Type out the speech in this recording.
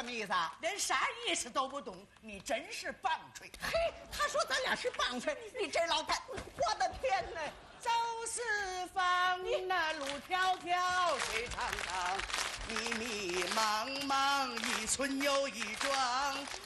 么意思啊？ 连啥意思都不懂，你真是棒槌！ 嘿，他说咱俩是棒槌，你这老太，我的天哪！ 走四方，那路迢迢，水长长， 迷迷茫茫，一村又一庄。